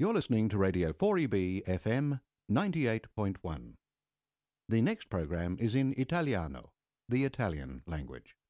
You're listening to Radio 4EB FM 98.1. The next program is in Italiano, the Italian language.